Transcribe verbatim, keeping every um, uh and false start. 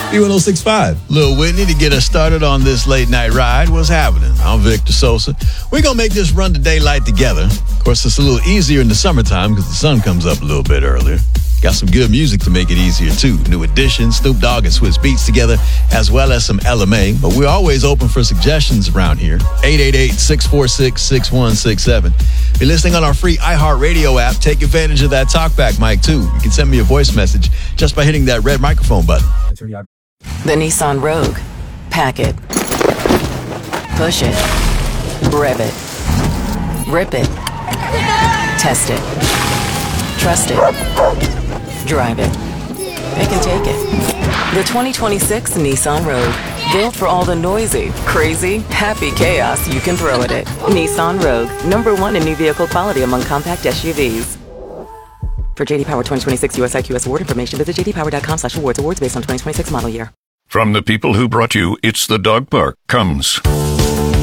B one oh six point five. Lil Whitney to get us started on this late night ride. What's happening? I'm Victor Sosa. We're going to make this run to daylight together. Of course, it's a little easier in the summertime because the sun comes up a little bit earlier. Got some good music to make it easier, too. New Edition, Snoop Dogg and Swizz Beatz together, as well as some L M A. But we're always open for suggestions around here. eight eight eight, six four six, six one six seven. If you're listening on our free iHeartRadio app, take advantage of that talkback mic, too. You can send me a voice message just by hitting that red microphone button. The Nissan Rogue. Pack it. Push it. Rev it. Rip it. Test it. Trust it. Drive it. Pick and take it. The twenty twenty-six Nissan Rogue. Built for all the noisy, crazy, happy chaos you can throw at it. Nissan Rogue. Number one in new vehicle quality among compact S U Vs. For J D Power twenty twenty-six U S I Q S award information, visit j d power dot com slash awards. Awards based on twenty twenty-six model year. From the people who brought you It's the Dog Park comes